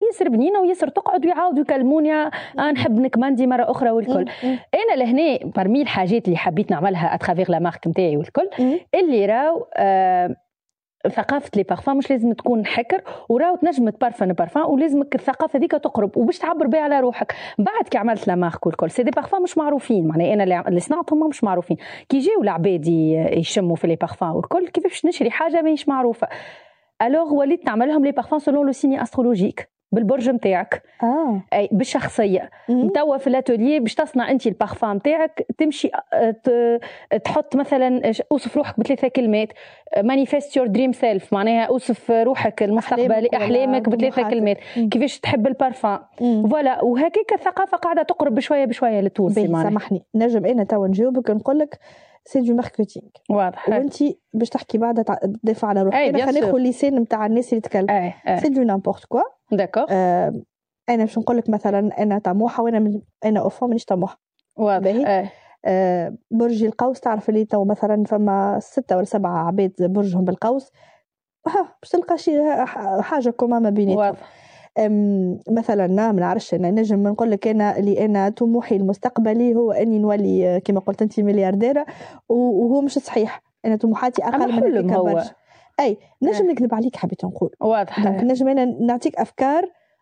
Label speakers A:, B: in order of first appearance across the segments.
A: ياسر بنينه وياسر تقعد ويعاودوا يكلموني نحب نكماندي مره اخرى والكل. انا لهنا برمي الحاجات اللي حبيت نعملها اترافيغ لا مارك نتاعي والكل اللي راو ثقافه لي بارفان مش لازم تكون حكر، وراو تنجم تبارفن بارفان ولازمك الثقافه هذيك تقرب وباش تعبر بها على روحك. بعد كي عملت لا مارك والكل سي دي بارفان مش معروفين، معناها انا اللي صنعتهم مش معروفين. كي جاو العباد يشموا في لي بارفان والكل كيفاش نشري حاجه ماهيش معروفه، الوغ وليت نعملهم لي بارفان سولون لو سيني استرولوجيك بالبرج نتاعك اي بالشخصيه. توا في الاتوليه باش تصنع انت البارفان نتاعك تمشي تحط مثلا اوصف روحك بثلاثه كلمات، مانيفيست يور دريم سيلف، معناها اوصف روحك المستقبلي احلامك بثلاثه كلمات، كيفاش تحب البارفان فوالا. وهكاك الثقافه قاعده تقرب بشويه بشويه للتونسي.
B: سامحني نجم انا توا نجاوبك نقول لك سي دو ماركتينغ
A: واضح،
B: وانت باش تحكي بعد تدافع على روحك. انا خلينا ناخذ اللسان نتاع الناس اللي تتكلم سي دو نامبورت كوا.
A: داكور.
B: انا باش نقول لك مثلا انا طموحه وانا اوفا مانيش طموحه.
A: واضح.
B: برج القوس تعرف اللي تو مثلا فما 6 ولا 7 عباد برجهم بالقوس باش تلقى شي حاجه كوما ما بيناتهم. مثلا ما نعرفش انا نجم نقول لك انا طموحي المستقبلي هو اني نولي كما قلت انت مليارديره، وهو مش صحيح. انا طموحاتي اقل من هيك برج. اي نجم نكذب عليك حبيت نقول
A: واضح.
B: نجم انا نعطيك افكار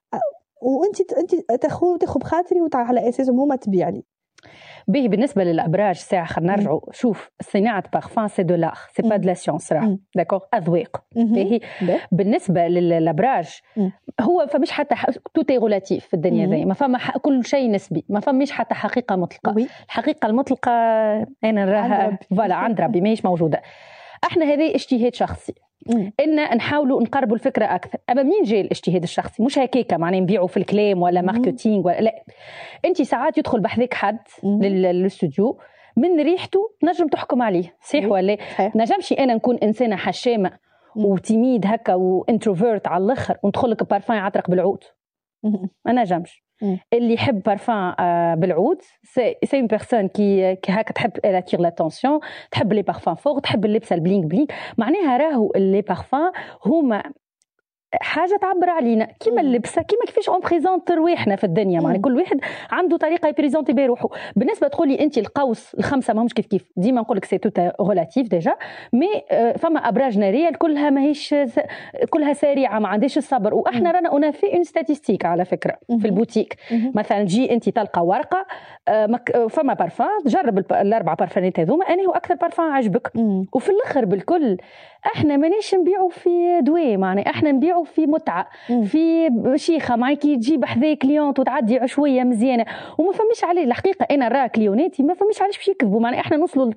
B: وانت تاخذ بخاطري وعلى اساسهم هما تبيع لي.
A: به بالنسبه للابراج ساعه خلينا نرجعوا شوف صناعه بارفان سي دو لاخ سي با دو لا سيونس راه داكور اذواق. به بالنسبه للابراج هو فمش حتى توتي غولاتيف في الدنيا ذي، ما فما كل شيء نسبي، ما فماش حتى حقيقه مطلقه. الحقيقه المطلقه انا نراها فوالا عند ربي ماهيش موجوده. احنا هذه اجتهاد شخصي ان نحاولوا نقربوا الفكره اكثر. اما منين جاي الاجتهاد الشخصي؟ مش هكاك معناه نبيعوا في الكلام ولا ماركتينغ ولا لا. انت ساعات يدخل بحذاك حد للاستوديو من ريحته نجم تحكم عليه صحيح ولا نجمش انا نكون انسانه حشامه وتيميد هكا وانتروفيرت على الاخر وندخل لك بارفان يعطرق بالعود. ما نجمش. اللي يحب بارفان بالعود سي اون بيرسون كي هكا تحب اتير لاتونسيون، تحب لي بارفان فوق، تحب اللبسه البلينغ بلينغ. معناها راهو لي بارفان هما حاجه تعبر علينا كيما اللبسه كيما كيفاش اون بريزونت رواحنا في الدنيا. معناها كل واحد عنده طريقه يبريزونتي بها روحه. بالنسبه تقولي انت القوس الخمسه ماهمش كيف ديما نقول لك سي تو ريلاتيف ديجا، مي فما ابراج ناريه كلها ماهيش كلها سريعه ما عندهاش الصبر. واحنا رانا اون في اون ستاتيستيك على فكره في البوتيك مثلا جي انت تلقى ورقه فما بارفان جرب الاربع بارفانات هذوما انهي اكثر بارفان عجبك. وفي الاخر بالكل احنا مانيش نبيعوا في دواء، معناها احنا نبيعوا في متعه في شيخه معاكي تجيب حذايا كليونت وتعدي عشويه مزيانه وما فماش عليه. الحقيقه انا راه كليوناتي ما فماش علاش باش يكذبوا. معناها احنا نوصلوا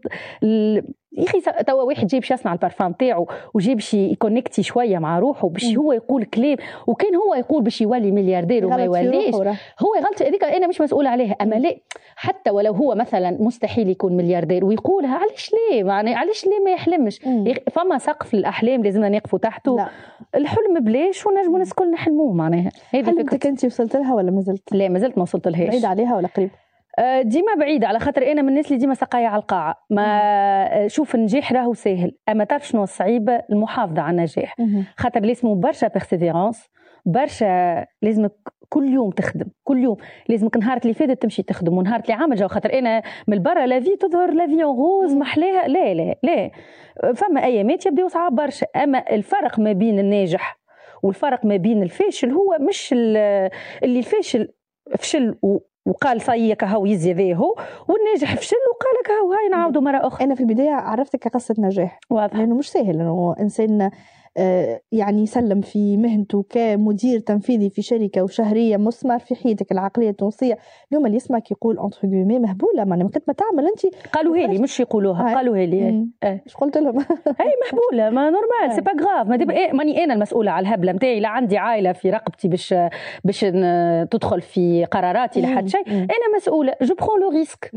A: يا اخي توا واحد جاي باش يصنع البارفان تاعو وجاي باش يكونكتي شويه مع روحه باش هو يقول كلام، وكان هو يقول باش يولي ملياردير وما يوليش هو غلط هذيك انا مش مسؤوله عليها. اما لا حتى ولو هو مثلا مستحيل يكون ملياردير ويقولها علاش ليه؟ معناها علاش ليه ما يحلمش؟ فما سقف الاحلام لازمنا نقفوا تحته. لا. الحلم بلاش ونجموا الناس الكل نحلموه. معناها
B: هذه فكرة. انت وصلت لها ولا ما زلت؟
A: لا ما زلت ما وصلت لهاش.
B: بعيد عليها ولا قريب؟
A: ديما بعيدة على خاطر أنا من الناس اللي ديما سقاية على القاعة. ما شوف النجاح راهو سهل، أما تعرف شنو الصعيبة؟ المحافظة على النجاح. خاطر لازم برشا بيرسيفيرانس، برشا لازمك كل يوم تخدم، كل يوم لازمك نهار اللي فاتت تمشي تخدم ونهار اللي عامل جو. خاطر أنا من برا لافي تظهر لافي غوز محلاها. لا لا لا فما أيامات يبداو صعاب برشا. أما الفرق ما بين الناجح والفرق ما بين الفاشل هو مش اللي الفاشل فشل وقال صايك هاو يزي ذي هو، والناجح فشل وقالك هاو هاي نعاودوا مرة أخرى.
B: أنا في البداية عرفتك كقصة نجاح واضح. لأنه مش سهل لأنه إنسان يعني يسلم في مهنته كمدير تنفيذي في شركة وشهرية مسمار في حياتك العقلية التونسية. اليوم اللي يسمعك يقول أنتر جومي مهبولة ما قد ما تعمل أنت.
A: قالوا هالي مش يقولوها قالوا هالي
B: إيش قلت لهم؟
A: هاي مهبولة ما نورمال سي با غراف ما دي ماني أنا المسؤولة على الهبلة متاعي. لا عندي عائلة في رقبتي باش تدخل في قراراتي لحد شيء. أنا مسؤولة جو برون لو ريسك.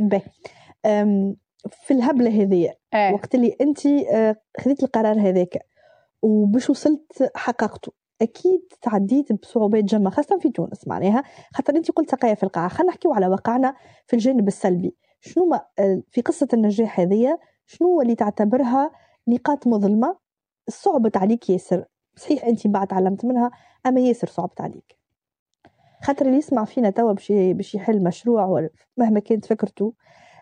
B: في الهبلة هذه وقت اللي أنت خذيت القرار هذاك وباش وصلت حققته أكيد تعديت بصعوبات جمة خاصة في تونس. معناها خاطر أنت قلت سقاية في القاعة. خلينا نحكيو على واقعنا في الجانب السلبي. شنو ما في قصة النجاح هذه شنو اللي تعتبرها نقاط مظلمة صعبت عليك ياسر؟ صحيح أنت بعد علمت منها أما ياسر صعبت عليك. خاطر اللي يسمع فينا توا باش يحل مشروع مهما كانت فكرته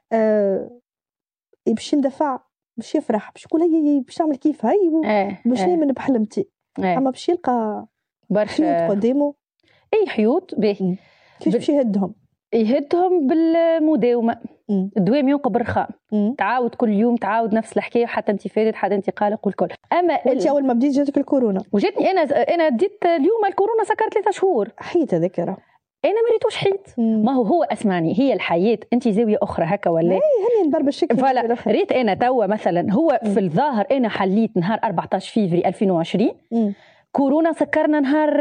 B: باش يندفع، باش يفرح، باش يقول هي باش نعمل كيف هاي باش نامن بحلمتي. اما باش يلقى برشا قدامه
A: اي حيوط باهي
B: كيف باش
A: يهدهم بالمداومه. الدوام ينقب الرخاء، تعاود كل يوم تعاود نفس الحكايه حتى انت فاتت حتى انت قلق والكل. اما
B: انت اول ما بديت جاتك الكورونا
A: وجاتني انا ديت اليوم الكورونا سكر 3 شهور
B: حيت ذاكره
A: انا ما ريتوش حيت. ما هو اسمعني هي الحياه انت زاويه اخرى هكا ولا
B: هاني نبربشك
A: فوالا. ريت انا توا مثلا هو في الظاهر انا حليت نهار 14 فيفري 2020 كورونا سكرنا نهار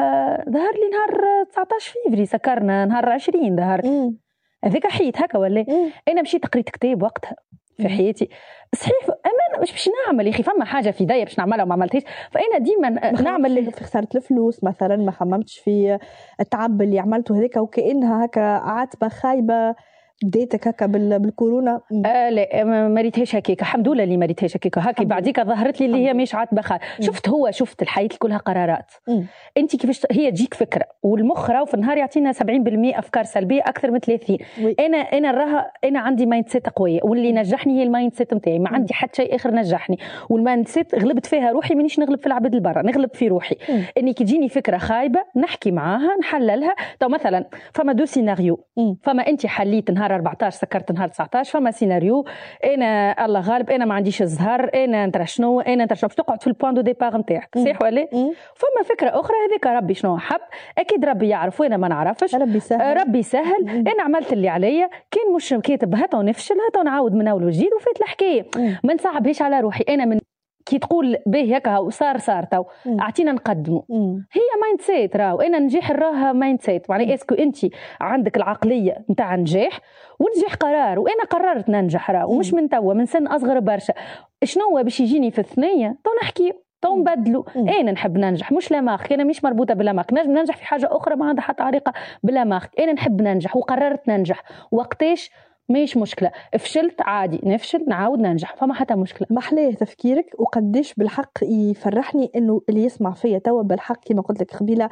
A: ظهر لي نهار 19 فيفري سكرنا نهار 20 ظهر هذاك حيت هكا ولا انا مشيت قريت كتاب وقتها في حياتي صحيح امان مش باش نعمل يا اخي فما حاجه في يديا باش نعملها وما عملتهاش. فانا ديما نعمل
B: في خساره الفلوس مثلا، ما خممتش في التعب اللي عملته هذاك وكانها هكا عاتبه خايبه بديتك هكا بالكورونا.
A: لا ما ريتهاش هكاك الحمد لله اللي ما ريتهاش هكاك هاكي بعديك ظهرت لي اللي هي مش عاتبه خايبه. شفت الحياه كلها قرارات. انت كيفاش هي تجيك فكره والمخ راهو في النهار يعطينا 70% افكار سلبيه اكثر من 30. انا راها انا عندي مايند سيت قويه واللي نجحني هي المايند سيت نتاعي، ما عندي حتى شيء اخر نجحني والمايند سيت غلبت فيها روحي مانيش نغلب في العباد البرا نغلب في روحي. اني كي تجيني فكره خايبه نحكي معاها نحللها. تو مثلا فما دو سيناريو، فما انت حليت نهار 14 سكرت نهار 19 فما سيناريو انا الله غالب انا ما عنديش الزهر انا نترى شنو باش تقعد في البوان دو ديبار نتاعك صحيح ولا فما فكره اخرى هذيك ربي شنو حب اكيد ربي يعرف وانا ما نعرفش ربي سهل انا عملت اللي عليا كان مش كاتب هاتو نفشل هاتو نعاود من اول وجديد وفات الحكايه ما نصعبهاش على روحي. انا من كي تقول به هكا وصار تو اعطينا نقدمه هي مايند سيت راهو انا نجيح راها مايند سيت معناها اسكو انت عندك العقليه نتاع نجاح ونجح قرار وانا قررت ننجح راهو ومش من توا من سن اصغر برشا. شنو باش يجيني في الثنيه تو نحكي تو نبدلوا انا نحب ننجح مش لا ماخ انا مش مربوطه بلا ماخ نجم ننجح في حاجه اخرى ما عندها حتى علاقه بلا ماخ انا نحب ننجح وقررت ننجح وقتاش ماهيش مشكله فشلت عادي نفشل نعاود ننجح فما حتى مشكله.
B: محلاه تفكيرك وقديش بالحق يفرحني انه اللي يسمع فيا توا بالحق كما قلت لك قبيله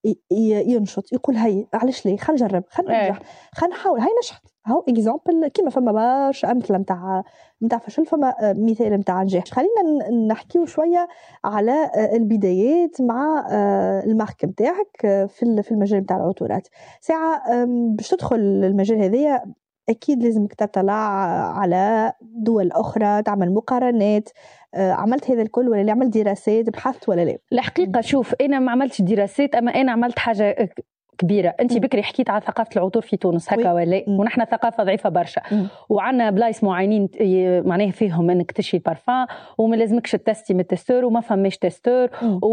B: ينشط يقول هي علاش ليه خلينا نجرب خلينا ننجح خلينا نحاول هاي نجحت هاو اكزامبل كيما فما برشا امثله نتاع فشل فما مثال نتاع نجاح. خلينا نحكيو شويه على البدايات مع المارك نتاعك في المجال نتاع العطورات. ساعه باش تدخل المجال هذايا أكيد لازمك تطلع على دول أخرى تعمل مقارنات. عملت هذا الكل ولا اللي عملت دراسات بحثت ولا لا؟
A: الحقيقة شوف أنا ما عملتش دراسات أما أنا عملت حاجة كبيرة. أنت بكري حكيت على ثقافة العطور في تونس هكا ولا ونحن ثقافة ضعيفة برشا وعنا بلايص معينين معناه فيهم أنك تشري بارفان وما لازمكش تستي من التستور وما فماش تستور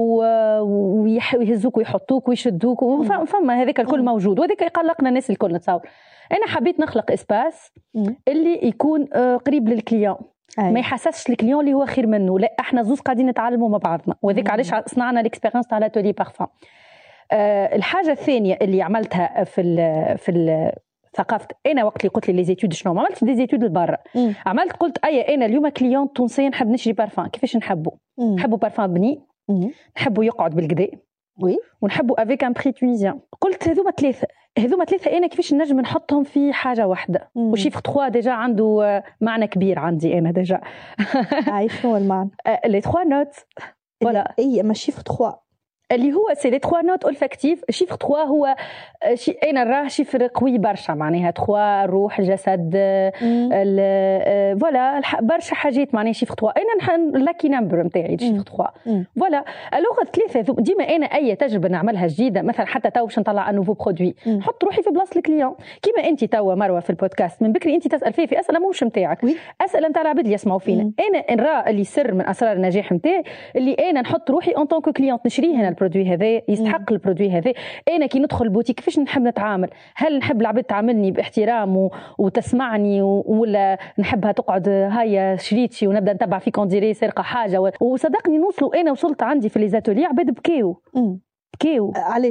A: ويهزوك ويحطوك ويشدوك وفما هذاك الكل موجود وهذاك يقلقنا الناس الكل نتصور. أنا حبيت نخلق إسباس اللي يكون قريب للكليون ما يحسسش الكليون اللي هو خير منه لا احنا زوز قاعدين نتعلموا مع بعضنا وذيك علاش صنعنا الاكسبيرينس تاع لاتولي بارفان. الحاجه الثانيه اللي عملتها في ثقافه انا وقت اللي قلت لي لي زيتود شنو ما عملتش دي زيتود لبرا عملت قلت انا اليوم كليون تونسي نحب نشري بارفان كيفاش نحبوا بارفان بني نحبوا يقعد بالكدا ونحبوا افيك ان بري تونيزيان. قلت هذوما ثلاثه انا كيفاش نجم نحطهم في حاجه واحده وشيفر 3 ديجا عنده معنى كبير عندي انا ديجا.
B: شنو المعنى؟
A: لي 3 نوت
B: ولا اي ما شيفر 3
A: اللي هو سي لي 3 نوت اولفاكتيف. شيفر 3 هو انا راه شيفر قوي برشا معناها 3 الروح الجسد فوالا برشا حاجات معناها شيفر 3 انا لاكي نمبر نتاعي شيفر 3 فوالا. الوغ الثلاثه ديما انا اي تجربه نعملها جديده مثلا حتى تو باش نطلع ان نوفو برودوي نحط روحي في بلاصه الكليون كيما انت تو مروه في البودكاست من بكري انت تسال فيه في اسئله مش نتاعك اسئله نتاع العباد اللي يسمعوا فينا. انا نرى اللي سر من اسرار النجاح نتاعي اللي انا نحط روحي اون طونك كليونت نشريه هنا البرودوي هذا يستحق البرودوي هذا. انا كي ندخل البوتيك كيفاش نحب نتعامل هل نحب العباد تعاملني باحترام وتسمعني ولا نحبها تقعد هيا شريتشي ونبدا نتبع فيك كونديري سرقه حاجه وصدقني نوصلوا انا وصلت عندي في لي زاتولي عباد بكيو
B: علاش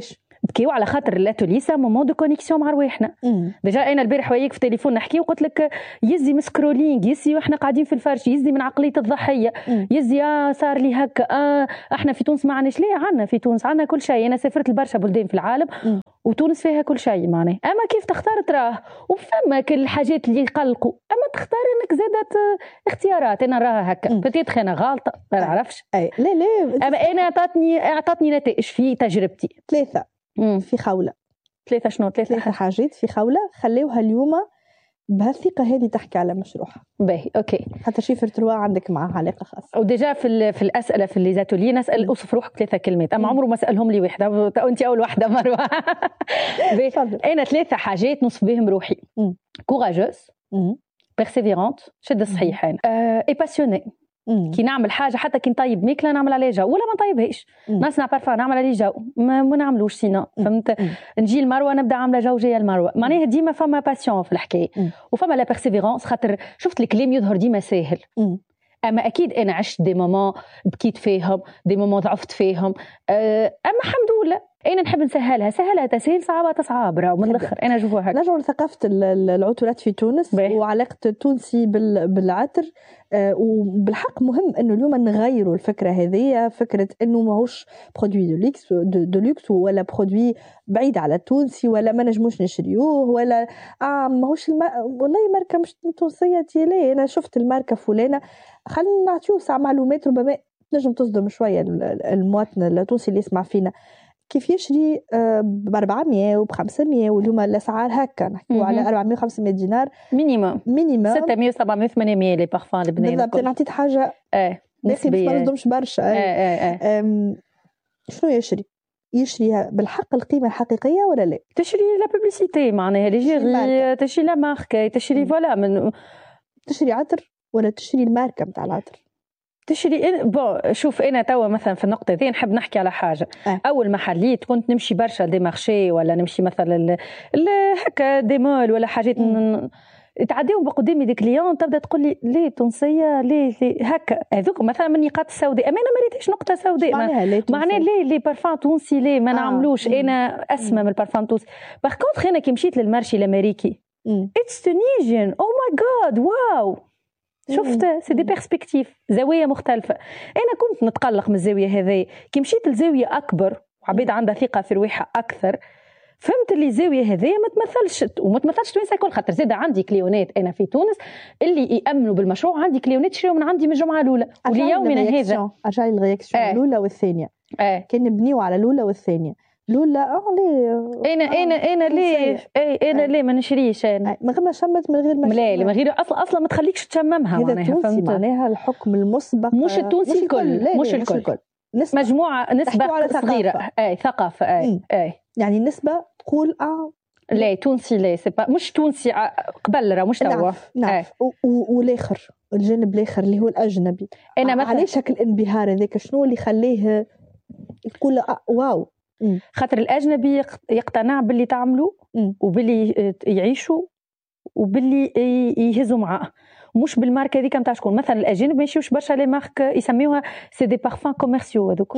A: بكيو على خاطر الاتولي سا مومون دو كونيكسيون مع رواحنا. ديجا انا البارح وياك في التليفون نحكي وقلت لك يزي من سكرولينغ، يزي واحنا قاعدين في الفرش، يزي من عقليه الضحيه، يزي صار لي هكا احنا في تونس ما عندناش. ليه عندنا في تونس؟ عندنا كل شيء. انا سافرت لبرشا بلدان في العالم وتونس فيها كل شيء معناه. اما كيف تختار تراه وفما كل الحاجات اللي يقلقوا، اما تختار انك زادت اختيارات. انا راها هكا بتيت انا غلطه ما نعرفش.
B: لا
A: اما انا اعطتني نتائج في تجربتي.
B: 3 في خولة.
A: 3 شنو؟ 3
B: حاجات في خولة خليوها اليوم بهالثقة هذه تحكي على مشروعها.
A: باهي اوكي.
B: حتى شيفر 3 عندك معها علاقة خاصة.
A: وديجا في الأسئلة في الليزاتولي نسأل اوصف روحك 3 كلمات، أما عمره ما سألهم لي واحدة، وأنت أول واحدة مروة. أنا 3 حاجات نوصف بهم روحي: كوراجوز، بيرسيفيرونت، شد الصحيح أنا، اي باسيوني. كي نعمل حاجه حتى كي نطيب ماكله نعمل عليها جو ولا ما نطيبهاش، نصنع بارفان نعمل عليه جو ما نعملوش سينا. فهمت؟ نجي المروه نبدا عامله جو جايه المروه، معناها ديما فما باسيون في الحكايه وفما لا بيرسيفيرونس. خاطر شفت الكلام يظهر ديما ساهل، اما اكيد انا عشت دي مومون بكيت فيهم، دي مومون ضعفت فيهم، اما الحمد لله انا نحب نسهلها تسهيل، صعبه تصعب راهو من الاخر. انا نشوفها هكا.
B: نرجعوا لثقافه العطورات في تونس وعلاقه التونسي بالعطر. وبالحق مهم انه اليوم نغيروا الفكره هذه، فكره انه ماهوش برودوي دو لوكس ولا برودوي بعيد على التونسي ولا ما نجموش نشريوه ولا ماهوش والله ماركه مش تونسيه تيلي. انا شفت الماركه فلانه، خلينا نعطيو ساعه معلومات ربما نجم تصدم شويه المواطن التونسي اللي يسمع فينا كيف يشري ب 400 وب 500. واليوم الاسعار هكا نحكيو على 400 500 دينار
A: مينيموم 600 700 800 لي بارفان لبنان.
B: بالضبط. انا عطيت حاجه نسبيه ما نصدمش برشا. شنو يشريها بالحق القيمه الحقيقيه ولا لا؟
A: تشري لا بوبليسيتي معناها لي جيري، تشري لا مارك، تشري فوالا من
B: تشري عطر ولا تشري الماركه نتاع العطر؟
A: تشري شوف انا توا مثلا في النقطه ذي نحب نحكي على حاجه. اول ما حليت كنت نمشي برشا دي مارشي ولا نمشي مثلا هكا دي مول ولا حاجات تعديهم بقدامي دي كليون تبدا تقول لي ليه تونسيه ليه هكا هذوك مثلا من نقاط السوداء. اما انا ما ريتش نقطه سوداء معناها ليه بارفان تونسي ليه ما نعملوش. انا اسمى من البارفان تونسي. باغ كونطخ انا كي مشيت للمارشي الامريكي اتس تونيجيان او ماي جاد واو شفت سي دي بيرسبكتيف زاويه مختلفه. انا كنت نتقلق من الزاويه هذه كي مشيت لزاويه اكبر وعبيد عندها ثقه في رواحها اكثر. فهمت اللي الزاويه هذه ما تمثلش وما تمثلش تونس الكل. خاطر زاد عندي كليونات انا في تونس اللي يامنوا بالمشروع، عندي كليونات شريوا من عندي من الجمعه الاولى وليومنا هذا.
B: ارجع لي الرياكسيون الاولى والثانيه. كان نبنيو على الاولى والثانيه. لولا ليه
A: انا ليه انا ليه ما نشريش انا
B: من غير ما شمت من غير ما
A: من غير اصلا ما تخليكش تشممها
B: معناها. فهمت معناها الحكم المسبق
A: مش التونسي الكل مش الكل مجموعه نسبه صغيره ثقافه
B: يعني النسبه تقول
A: لا تونسي لا مش تونسي قبل راه مش توا
B: نعرف والاخر الجانب الاخر اللي هو الاجنبي. انا مثلا علاش هاك الانبهار هذاك شنو اللي يخليه يقول واو؟
A: خاطر الاجنبي يقتنع باللي تعملوا وباللي يعيشوا وباللي يهزوا معاه، مش بالماركه هذيك نتاع شكون. مثلا الاجانب ما يمشيوش برشا لي مارك يسميوها سي دي بارفان كوميرسيو هذوك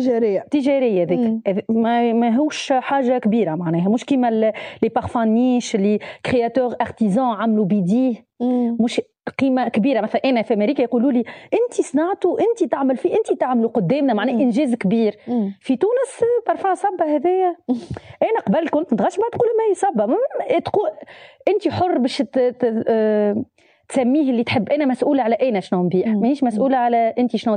A: تجاريه هذيك ما هوش حاجه كبيره معناها. مش كيما لي بارفان نيش اللي كرياتور ارتيزان عملوا بيديه مش قيمه كبيره. مثلا انا في امريكا يقولوا لي انت صنعتوا انت تعمل فيه انت تعملوا قدامنا معناه انجاز كبير. في تونس بارفان صبه هذايا انا قبل كنت نتغشم تقول ما هي صبه تقول انت حر باش تسميه اللي تحب. انا مسؤوله على انا شنو نبيع، مانيش مسؤوله على انت شنو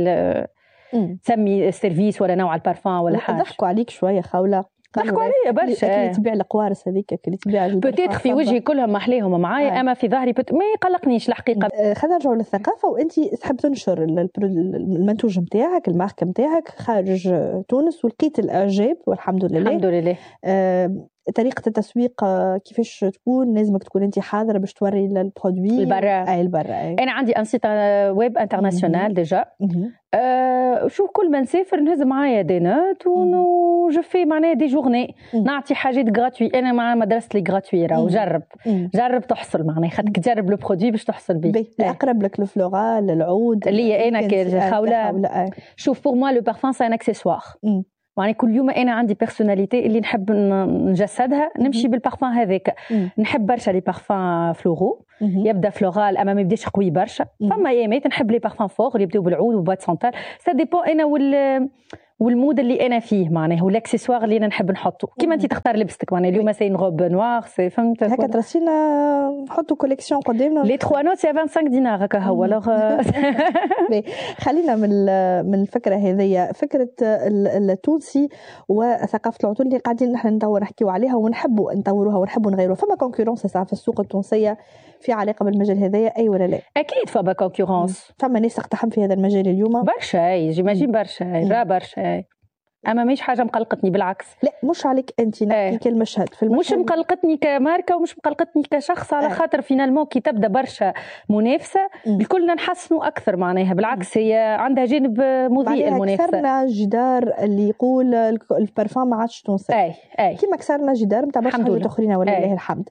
A: تسمي السيرفيس ولا نوع البارفان ولا حاجه.
B: ضحكوا عليك شويه خوله،
A: ضحكوا عليا برشا.
B: اللي تبيع القوارص هذيك اللي تبيع
A: بوتيتر في وجهي كلهم محليهم معايا اما في ظهري ما يقلقنيش الحقيقه.
B: خلينا نرجعوا للثقافه. وانت تحب تنشر المنتوج نتاعك المارك نتاعك خارج تونس ولقيت الاعجاب والحمد لله.
A: الحمد لله.
B: طريقه التسويق كيفاش تكون؟ لازمك تكون انت حاضره باش توري البرودوي
A: البرا. انا عندي ان سيت ويب انترناسيونال ديجا. شوف كل ما نسافر نهز معايا دي نوت جو في معناها دي جورني نعطي حاجات غراتوي. انا مع مدرسه لي غراتوي راهو جرب تحصل معناها خاطر تجرب لو برودوي باش تحصل به.
B: اقرب لك الفلورال العود
A: اللي انا كخوله. شوف بور موا لو بارفان سي ان اكسسوار يعني كل يوم انا عندي بيرسوناليتي اللي نحب نجسدها، نمشي بالبارفان هذاك. نحب برشا لي بارفان فلورو، يبدا فلورال اما ما يبداش قوي برشا. فما ايامات نحب لي بارفان فور اللي يبداو بالعود وبوات سونتال، سا ديبون انا والمود اللي انا فيه معناها، والاكسسوار اللي انا نحب نحطه كيما انت تختار لبستك. معناها اليوم سي روب نوار سي فهمت
B: هكا ترسينا نحطوا كوليكسيون قدامنا
A: لي 3 نوت سي 25 دينار هكا هو. الوغ
B: خلينا من الفكره هذه، فكره التونسي وثقافه العطور اللي قاعدين نحن نحكيو عليها ونحبوا نطوروها ونحبوا نغيروها. فما كونكورونس في السوق التونسيه في علاقه بالمجال هذايا اي ولا لا؟
A: اكيد فما كونكورونس.
B: فما ناس تقتحم في هذا المجال اليوم
A: برشا، جيماجين برشا برشا. اما مش حاجه مقلقتني، بالعكس.
B: لا مش عليك انت، نحكي كالمشهد في المشهد.
A: مش مقلقتني كماركه ومش مقلقتني كشخص، على خاطر فينالمون كي تبدا برشا منافسه الكلنا نحسنوا اكثر معناها. بالعكس هي عندها جانب مضيء المنافسه.
B: كسرنا جدار اللي يقول البارفان ما عادش تونسي.
A: اي
B: كيما كسرنا جدار نتاع برشا حاجات اخرين ولله الحمد.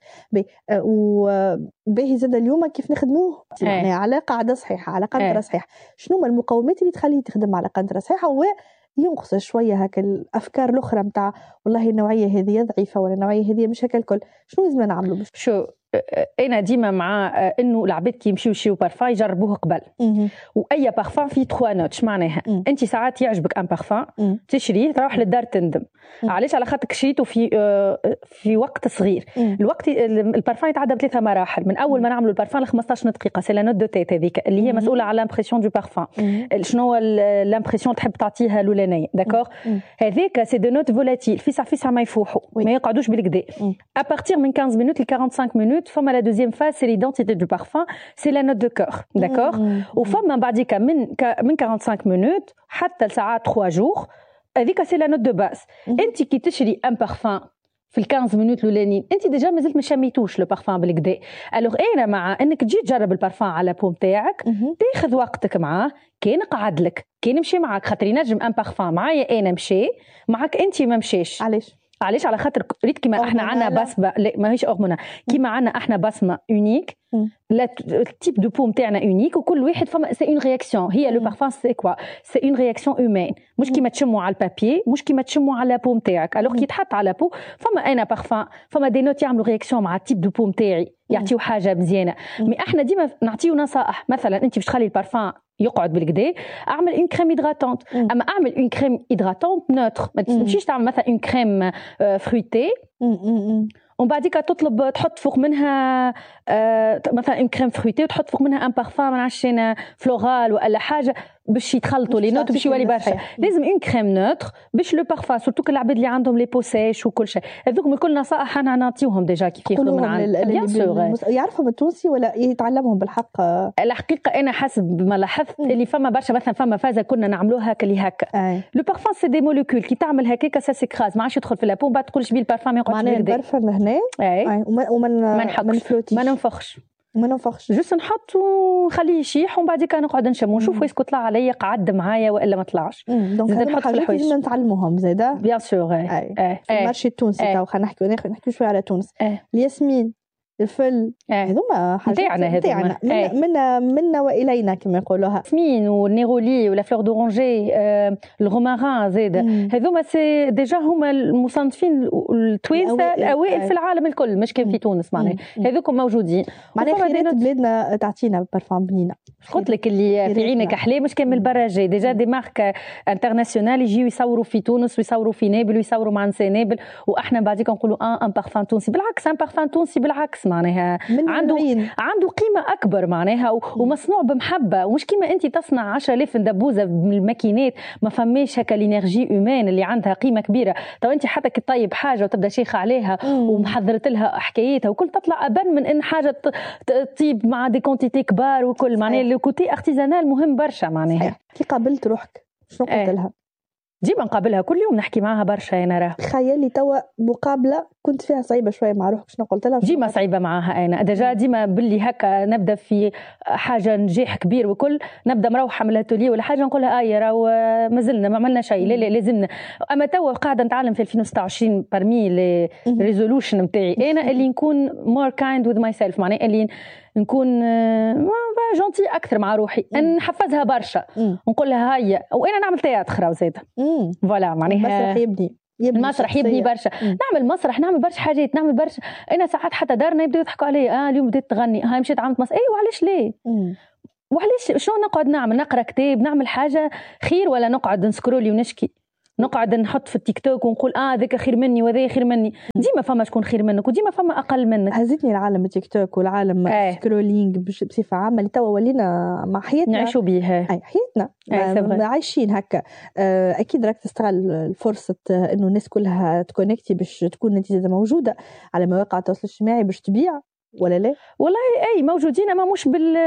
B: وباهي زاد اليوم كيف نخدموه يعني على قاعده صحيحه، على قنطره صحيحه. شنو هما المقومات اللي تخليه تخدم على قنطره صحيحه ينقص شويه هكا الافكار الاخرى نتاع والله النوعيه هذه ضعيفه ولا النوعيه هذه مش هكا الكل؟ شنو لازم نعملوا؟
A: شو انا ديما مع انه العباد كي يمشيو يشريو بارفان يجربوه قبل. واي بارفان فيه 3 نوت. معناها انت ساعات يعجبك ان بارفان تشريه تروح للدار تندم. علاش؟ على خاطر شريته في وقت صغير. الوقت البارفان يتعدى ب3 مراحل. من اول ما نعملوا البارفان ل 15 دقيقه سي لا نوت دو تيت هذيك اللي هي مسؤوله على لامبرسيون دو بارفان. شنو لامبرسيون تحب تعطيها الاولانيه؟ داكور. هذيك سي دو نوت فولاتيل فيسع ما يفوحوا ما يقعدوش بالكدا. ابارتير من 15 مينوت ل 45 مينوت فما لا دوزيام فاز سي ليدونتيتي دو بارفان سي لا نوت دو كور. داكور. وفما بعديك من 45 مينوت حتى لساعات 3 جور هذيك سي لا نوت دو باس. انت كي تشري ان بارفان في ال 15 مينوت الاولانيين انت ديجا مازلت ما شميتوش لو بارفان بالكدا. الوغ انا مع انك تجي تجرب البارفان على بو نتاعك تاخذ وقتك معاه. كان قعد لك كان مشي معاك، خاطر ينجم ان بارفان معايا انا مشي معاك انت ما مشيش. علاش؟ على خاطر ريت كيما احنا عندنا بصمه. لا ماهيش اغمنا كيما عندنا احنا بصمه يونيك. لا التيب دو بو نتاعنا يونيك وكل واحد فما سي اون رياكسيون. هي لو بارفان سي كوا؟ سي اون رياكسيون هيومان. مش كيما تشموا على البابي، مش كيما تشموا على بو نتاعك. الوغ كي تحط على بو فما انا بارفان فما دي نوت يعملوا رياكسيون مع التيب دو بو نتاعي يعطيو حاجه مزيانه. مي احنا ديما نعطيو نصائح. مثلا انت باش تخلي البارفان يقعد بالكدا اعمل اون كريم هيدراتونت. اما اعمل اون كريم هيدراتونت نوتر. ما تمشيش تعمل مثلا اون كريم فرويتي ومن بعديك تطلب تحط فوق منها مثلا اون كريم فرويتي وتحط فوق منها ان بارفان ما نعرفش فلورال ولا حاجه باش يتخلطوا لي نوت باش يولي برشا. لازم اون كريم نوتر باش لو بارفان سورتو العباد اللي عندهم لي بوسيش وكل شيء. هذوك من كل نصائح انا نعطيوهم ديجا كيف ياخذوا من عند بيان سور.
B: يعرفهم التونسي ولا يتعلمهم بالحق؟
A: الحقيقه انا حسب ما لاحظت اللي فما برشا مثلا فما فازه كنا نعملوها هكا اللي هكا. لو بارفان سي دي موليكول كي تعمل هكاك سا سيكراز ما عادش يدخل في لابو بعد تقولش بيه البارفان ما يقعدش
B: بالكدا. معناها البرفان هنا ما ننفخش
A: جوست نحط ونخليه يشيح ومن بعد نقعد نشم ونشوف اسكو طلع عليا قعد معايا والا ما طلعش.
B: دونك نحط في الحوايج لازم نتعلموهم زاده
A: بيان سور.
B: في المارشي التونسي تو خلينا نحكيو شويه على تونس. الياسمين الفل هذوما حاجات تاعنا منا والينا كما يقولوها.
A: الياسمين والنيرولي ولا فلور دورانجي الغوماران زاده هذوما سي ديجا هما المصنفين التوانسه الاوائل في العالم الكل مش كان في تونس. معناها هذوكم موجودين.
B: معناها خيرات بلادنا تعطينا بارفان بنينه.
A: قلت لك اللي في عينك احلى مش كان من البرا جاي ديجا دي مارك انترناسيونال يجيو يصوروا في تونس ويصوروا في نابل ويصوروا مع نساء نابل واحنا بعديك نقولوا ان بارفان تونسي. بالعكس ان بارفان تونسي بالعكس معناها عنده قيمه اكبر معناها ومصنوع بمحبه ومش كيما انت تصنع 10,000 دبوزه من الماكينات ما فماش هكا الانرجي هيومان اللي عندها قيمه كبيره. تو انت حتى كي طيب حاجه وتبدا شيخه عليها ومحضرت لها حكايتها وكل تطلع ابن من ان حاجه تطيب مع دي كونتيتي كبار وكل. معناها لو كوتي ارتيزانال مهم برشا. معناها
B: كي قابلت روحك شنو قلت لها؟
A: ديما نقابلها كل يوم نحكي معها برشا. انا راه
B: خيالي توا مقابله كنت فيها صعيبه شويه مع روحك شنو قلت لها؟
A: ديما صعيبه معها. انا ديجا ديما باللي هكا نبدا في حاجه نجاح كبير وكل نبدا مروحه من الاتوليه ولا حاجه نقول لها راهو مازلنا ما عملنا شيء. لا لازمنا. اما توا قاعده نتعلم في 2026 برمي لي ريزولوشن نتاعي انا اللي نكون مور كايند وذ ماي سيلف. معناها اللي نكون جونتي اكثر مع روحي، نحفزها برشا، نقول لها هيا، وانا نعمل تياتر وزيد فوالا معناها
B: المسرح يبني
A: المسرح يبني برشا، نعمل مسرح، نعمل برشا حاجات، نعمل برشا. انا ساعات حتى دارنا يبداو يضحكوا علي، اليوم بديت تغني، هاي مشيت عملت مسرح، ايوه علاش ليه؟ وعلاش شنو نقعد نعمل، نقرا كتاب، نعمل حاجه خير، ولا نقعد نسكرولي ونشكي، نقعد نحط في التيك توك ونقول ذاك خير مني وذا خير مني. ديما فما شكون خير منك وديما فما اقل منك.
B: هزتني العالم التيك توك والعالم سكرولينج بصفه عامه توا ولينا مع حياتنا
A: نعيشوا بيها،
B: حياتنا عايشين هكا. اكيد راك تستغل فرصه انه الناس كلها تكونكتي باش تكون نتيجه موجوده على مواقع التواصل الاجتماعي باش تبيع ولا لا؟
A: والله موجودين، اما مش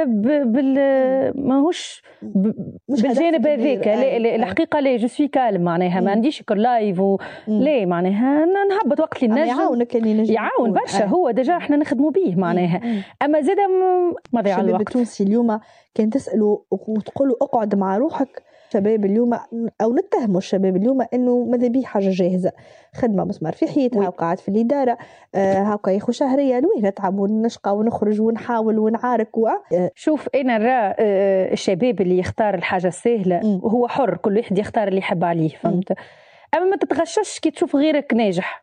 A: ماهوش بالجانب هذاك. الحقيقه لا، جو سوي كالم معناها، ما عنديش لايف لا معناها نهبط وقت اللي نجم.
B: يعاونك اللي نجم،
A: يعاون برشا. هو ديجا احنا نخدموا به معناها، اما زاد ما ضيع الوقت.
B: التونسي اليوم كان تسالوا وتقولوا اقعد مع روحك، شباب اليوم او نتهموا الشباب اليوم انه ماذا بيه حاجه جاهزه، خدمه مسمار في حياتها وقعد في الاداره هاكا ياخذ شهريه لوين نتعب ونشقى ونخرج ونحاول ونعارك
A: شوف انا نرى الشباب اللي يختار الحاجه السهله وهو حر، كل واحد يختار اللي يحب عليه، فهمت؟ اما ما تتغشش كي تشوف غيرك ناجح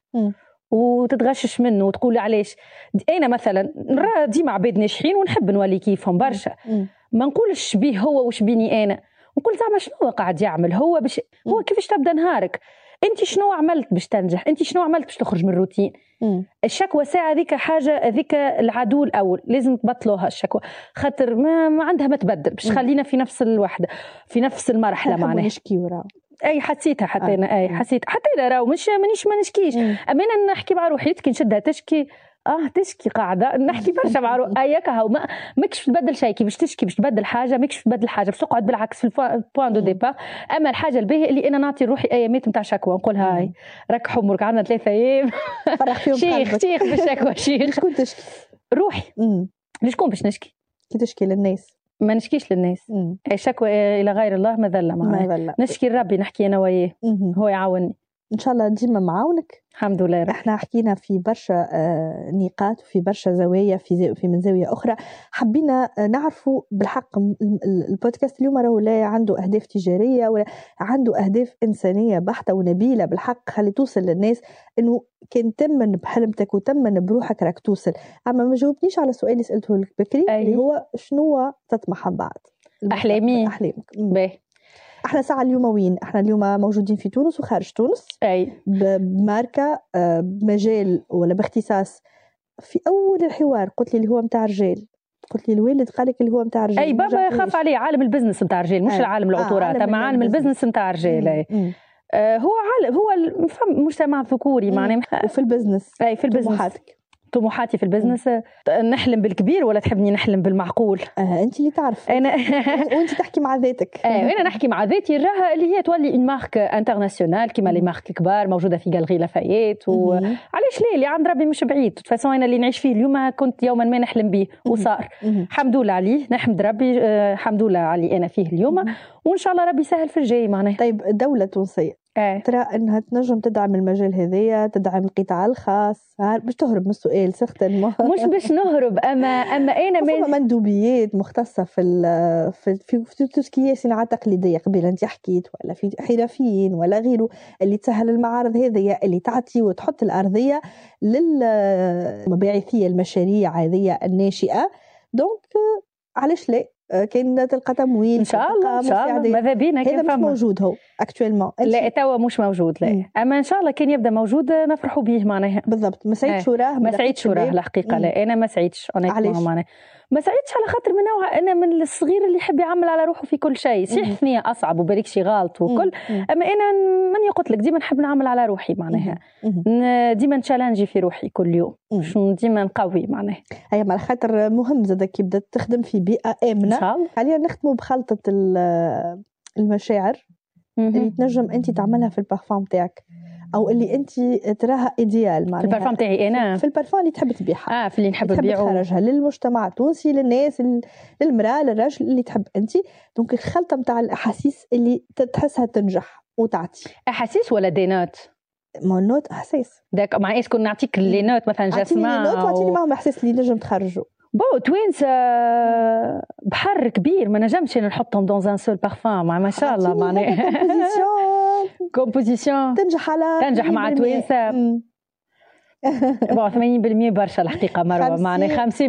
A: وتتغشش منه وتقول علاش. انا مثلا نرى ديما عباد ناجحين ونحب نولي كيفهم برشا، ما نقولش بيه هو وش بيني انا، نقول زعما شنو قاعد يعمل هو هو كيفاش تبدا نهارك، انت شنو عملت باش تنجح، انت شنو عملت باش تخرج من الروتين. الشكوى ساعه ذيك حاجه، ذيك العدو الاول لازم تبطلوها الشكوى، خاطر ما عندها ما تبدل باش خلينا في نفس الوحده في نفس المرحله معناها.
B: نشكي ورا
A: حسيتها حتى انا حسيت حتى انا راهو مانيش ما نشكيش، اما انا نحكي مع روحي كي نشدها تشكي تشكي قاعده نحكي برشا مع روحي اياك هاو ماكش تبدل شيء، كي باش تشكي باش تبدل حاجه ماكش تبدل حاجه، باش تقعد بالعكس في البوان دو ديبار. اما الحاجه الباهيه اللي انا نعطي روحي ايامات نتاع شكوى، نقول هاي راك حمرك عندنا 3 ايام
B: فرح فيهم
A: شيخ بالشكوى شيخ.
B: شكون تشكي؟
A: روحي. لشكون باش نشكي؟
B: كي تشكي للناس
A: ما نشكيش للناس. اي شكوى الى غير الله مذله معايا، نشكي لربي، نحكي انا وياه هو يعاونني
B: ان شاء الله ديما معاونك.
A: الحمد لله.
B: احنا حكينا في برشا نقاط وفي برشا زوايا في من زاويه اخرى حبينا نعرفوا بالحق البودكاست اليوم راهو لا عنده اهداف تجاريه ولا عنده اهداف انسانيه بحته ونبيله بالحق، خلي توصل للناس انه كان تمن بحلمتك وتمن بروحك راك توصل. اما ما جاوبنيش على السؤال اللي سالته لك بكري اللي هو شنو تطمح بعد احلامك. احنا ساعة اليوم وين؟ احنا اليوم موجودين في تونس وخارج تونس بماركة بمجال ولا باختصاص. في اول الحوار قلت لي اللي هو متاع رجال، قلت لي الوالد قالك اللي هو متاع رجال.
A: بابا يخاف عليه عالم البزنس متاع رجال، مش العالم العطورات، اما عالم البزنس متاع رجال. هو مجتمع ذكوري معناه.
B: وفي البزنس
A: في البزنس طموحاتي في البزنس نحلم بالكبير ولا تحبني نحلم بالمعقول؟
B: انت اللي تعرف. انا وانت تحكي مع ذاتك.
A: انا نحكي مع ذاتي راها اللي هي تولي ان مارك انترناسيونال كيما لي مارك الكبار موجوده في جاليري لافايت. وعلاش ليه اللي عند ربي مش بعيد. تفاصيل انا اللي نعيش فيه اليوم كنت يوما ما نحلم به وصار. الحمد لله عليه، نحمد ربي الحمد لله علي انا فيه اليوم، وان شاء الله ربي يسهل في الجاي معناها.
B: طيب الدوله التونسيه ترى انها تنجم تدعم المجال هذايا، تدعم القطاع الخاص باش تهرب من السؤال سختن
A: مش باش نهرب، اما انا
B: مندوبيات مختصه في تسكيه صناعه تقليديه قبل انت حكيت، ولا في حرفيين ولا غيره اللي تسهل المعارض هذيا اللي تعطي وتحط الارضيه للمباعثيه المشاريع هذيا الناشئه. دونك علاش لا كاين تلقى تمويل
A: ان شاء الله ماذا بينا
B: كان مش موجود هو اكتويلمون.
A: لا توا مش موجود لا اما ان شاء الله كان يبدا موجود نفرحوا به معناها.
B: بالضبط. ما سعيدش وراه
A: ما سعيدش وراه الحقيقه. لا انا ما سعيدش معناها، ما سعيدش على خاطر من نوع انا من الصغير اللي يحب يعمل على روحه في كل شيء. صحيح ثنيه اصعب وبالك شي غلط وكل اما انا ماني قلت لك ديما نحب نعمل على روحي معناها. ديما نتشالنجي في روحي كل يوم ديما نقوي معناها.
B: هي على خاطر مهم زاد كي بدات تخدم في بيئه امنه. خلينا نختموا بخلطه المشاعر اللي تنجم انت تعملها في البارفان تاعك او اللي انت تراها ايديال معناها.
A: في البارفان تاعي انا
B: في البارفان اللي تحب تبيعها
A: في اللي نحب نبيعه
B: تخرجها للمجتمع التونسي، للناس، للمراه، للرجل اللي تحب انت. دونك الخلطه نتاع الاحاسيس اللي تحسها تنجح وتعطي.
A: احاسيس ولا دينات؟
B: ما النوت احساس
A: داك مع ايش كون نعطيك لي نوت مثلا جسمه
B: اعطيني نوت واعطيني معهم احساس اللي نجم تخرجوا.
A: بو توينس بحر كبير ما نجمش نحطهم دون ان سول بارفان ما شاء الله معناها كومبوزيسيون تنجح مع توينس. بو 80% برشا الحقيقه مروه معناها 50%.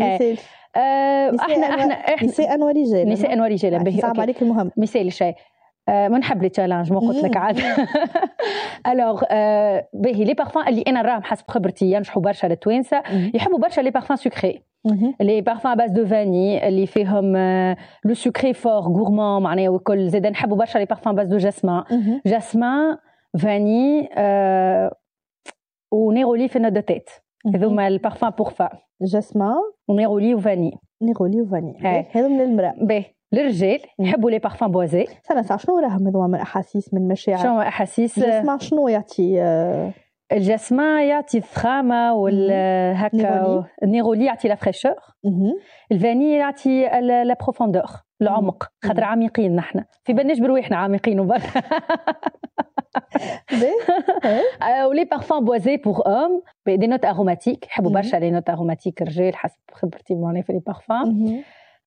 A: احنا
B: نساء ورجال
A: نساء ورجال
B: باهي صعب عليك المهم
A: مثال شيء ما نحب لي تشالنج ما قلت لك عاد. الوغ باهي لي بارفان اللي انا نراهم حسب خبرتي ينجحوا برشا للتوانسه يحبوا برشا لي بارفان سكري لي بارفان باز دو فاني اللي فيهم لو سكري فور غورمان معناها وكل زيد نحبوا برشا لي بارفان باز دو جاسمان جاسمان فاني ونيرولي في النود تيت هذوما البارفان بور فا
B: جاسمان
A: ونيرولي وفاني
B: هذوم للمرأة.
A: باهي للرجال يحبوا لي بارفان بوازي.
B: سنة شنو راهم هذوما من احاسيس من مشاعر؟
A: شنو احاسيس؟
B: الجسمة شنو يعطي؟
A: الجسمة يعطي الفخامة والهكا النيرولي يعطي لا فريشور الفاني يعطي لا بروفوندور العمق خاطر عميقين نحن في بالناش بروحنا عميقين وبرا. ولي بارفان بوازي بور اوم دي نوت اروماتيك يحبوا برشا لي نوت اروماتيك الرجال حسب خبرتي معناها في لي بارفان.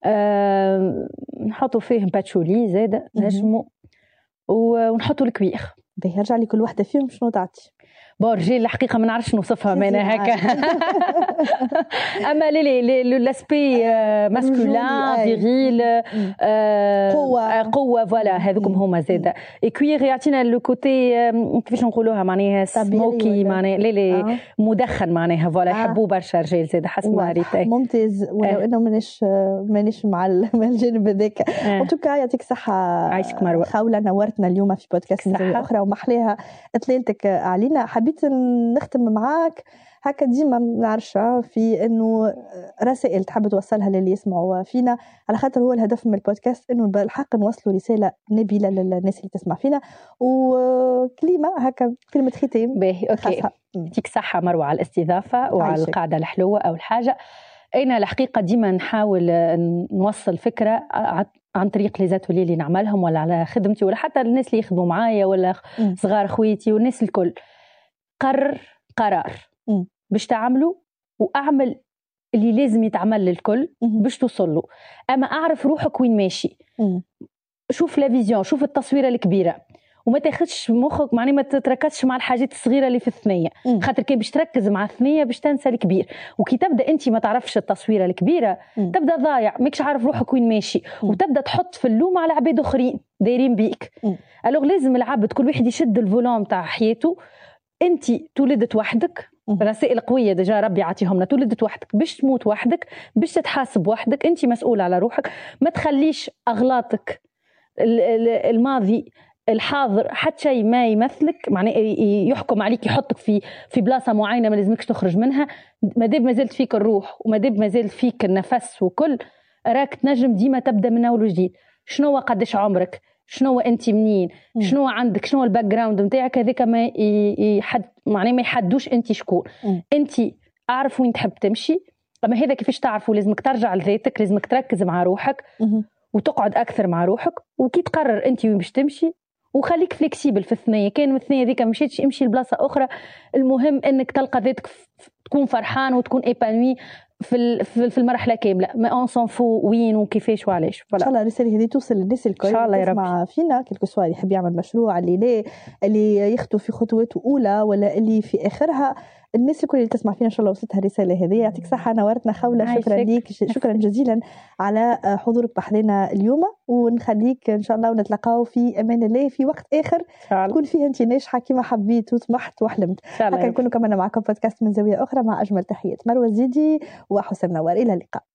A: نحطوا فيه باتشولي زاد نجموا ونحطوا الكوير.
B: باهي يرجع لي كل وحده فيهم شنو تعطي؟
A: بون الرجال الحقيقه ما نعرفش نوصفها انا هكا. اما لي لاسبي ماسكولين فيريل قوه فوالا هذوكم هما زاده. الكوير يعطينا لو كوتي كيفاش نقولوها معناها سموكي معناها لي مدخن معناها فوالا يحبوا برشا رجال زاده حسب ما ريت.
B: ممتاز ولو انه مانيش مع الجانب هذاك. ان توكا يعطيك صحه
A: عايشك مروه
B: خوله نورتنا اليوم في بودكاست زاويه اخرى ومحليها اطلالتك علينا. حبيت نختم معاك هكا ديما نعرفش في انه رسائل تحب توصلها للي يسمعوا فينا على خاطر هو الهدف من البودكاست انه بالحق نوصلوا رساله نبيله للناس اللي تسمع فينا وكلمه هكا كلمه ختام.
A: باهي اوكي يعطيك صحه مروه على الاستضافه وعلى القعده الحلوه او الحاجه. انا الحقيقه ديما نحاول نوصل فكره عن طريق لي زاتولي اللي نعملهم ولا على خدمتي ولا حتى الناس اللي يخدموا معايا ولا صغار خويتي والناس الكل. قرار باش تعملوا واعمل اللي لازم يتعمل للكل باش توصل له. اما اعرف روحك وين ماشي شوف لا فيزيون شوف التصويره الكبيره وما تاخذش مخك معني ما تتركزش مع الحاجات الصغيره اللي في الثنيه خاطر كي باش تركز مع الثنيه باش تنسى الكبير. وكي تبدا انت ما تعرفش التصويره الكبيره تبدا ضايع ماكش عارف روحك وين ماشي وتبدا تحط في اللوم على عباد اخرين دايرين بيك. الوغ لازم العبد كل واحد يشد الفولوم تاع حياته. انت تولدت وحدك رسائل قويه ديجا ربي يعطيهم لنا. تولدت وحدك باش تموت وحدك باش تتحاسب وحدك. انت مسؤول على روحك. ما تخليش اغلاطك الماضي الحاضر حتى شيء ما يمثلك معناه يحكم عليك يحطك في بلاصه معينه ما لازمكش تخرج منها. ما دام ما زلت فيك الروح وما دام ما زلت فيك النفس وكل راك تنجم ديما تبدا من اول وجديد. شنو قداش عمرك شنو انت منين شنو عندك شنو الباك جراوند نتاعك هذيك ما معناه ما يحدوش انت شكون. انت اعرف وين تحب تمشي. اما هذا كيفاش تعرفوا لازمك ترجع لذاتك لازمك تركز مع روحك وتقعد اكثر مع روحك. وكي تقرر انت وين باش تمشي وخليك فليكسيبل في الثنيه. كان الثنيه ذيك مشيتش امشي لبلاصه اخرى. المهم انك تلقى ذاتك تكون فرحان وتكون ايبانوي في المرحله كامله. ما اون سون فو وين وكيفاش وعلاش.
B: ان شاء الله الرساله هذه توصل للناس الكل
A: ان شاء الله يا رب
B: تسمع فينا كل سوا اللي يحب يعمل مشروع اللي يخطو في خطواته اولى ولا اللي في اخرها. الناس الكل اللي تسمع فينا ان شاء الله وصلتها الرساله هذه. يعطيك صحه نورتنا خوله. شكرا ليك شكرا جزيلا على حضورك بحضنا اليوم ونخليك ان شاء الله ونتلاقاو في امان الله في وقت اخر تكون فيه انت ناجحه كما حبيت وطمحت وحلمت. هكا نكونوا كمان معكم بودكاست من زاويه اخرى مع اجمل تحيات مروه الزيدي وحسام نوار. الى اللقاء.